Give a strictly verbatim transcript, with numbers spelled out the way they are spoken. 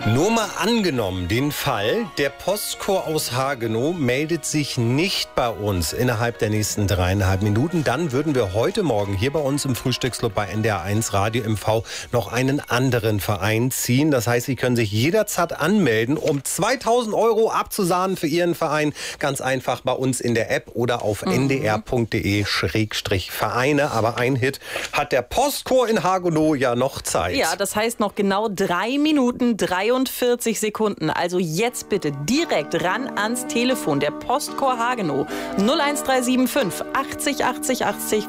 Nur mal angenommen, den Fall, der Postchor aus Hagenow meldet sich nicht bei uns innerhalb der nächsten dreieinhalb Minuten. Dann würden wir heute Morgen hier bei uns im Frühstücksclub bei N D R eins Radio M V noch einen anderen Verein ziehen. Das heißt, Sie können sich jederzeit anmelden, um zweitausend Euro abzusahnen für Ihren Verein. Ganz einfach bei uns in der App oder auf mhm. n d r punkt d e schrägstrich vereine. Aber ein Hit hat der Postchor in Hagenow ja noch Zeit. Ja, das heißt noch genau drei Minuten, dreiundvierzig Sekunden. Also jetzt bitte direkt ran ans Telefon. Der Postchor Hagenow null eins drei sieben fünf achtzig achtzig achtzig